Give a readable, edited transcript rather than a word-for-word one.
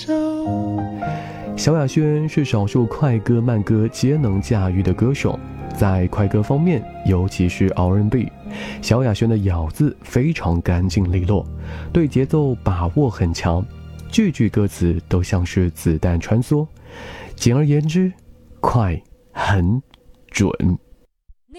萧亚轩是少数快歌慢歌皆能驾驭的歌手，在快歌方面，尤其是 R&B， 萧亚轩的咬字非常干净利落，对节奏把握很强，句句歌词都像是子弹穿梭。简而言之，快、狠、准。